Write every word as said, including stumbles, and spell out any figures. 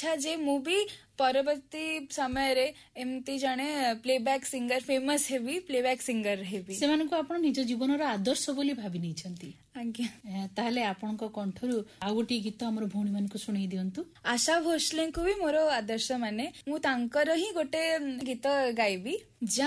ଇଚ୍ଛା ଯେ ମୁଁ ବି ପରବର୍ତ୍ତୀ ସମୟରେ ଏମିତି ଜଣେ ପ୍ଲେବ୍ୟାକ୍ ସିଙ୍ଗର ଫେମସ ହେବି, ପ୍ଲେବ୍ୟାକ୍ ସିଙ୍ଗର ହେବି। ସେମାନଙ୍କୁ ଆପଣ ନିଜ ଜୀବନର ଆଦର୍ଶ ବୋଲି ଭାବି ନେଇଛନ୍ତି। ଆଜ୍ଞା। ତାହେଲେ ଆପଣଙ୍କ କଣ୍ଠରୁ ଆଉ ଗୋଟିଏ ଗୀତ ଆମର ଭଉଣୀ ମାନଙ୍କୁ ଶୁଣେଇ ଦିଅନ୍ତୁ। ଆଶା ଭୋସଲେଙ୍କୁ ବି ମୋର ଆଦର୍ଶ ମାନେ, ମୁଁ ତାଙ୍କର ହିଁ ଗୋଟେ ଗୀତ ଗାଇବି।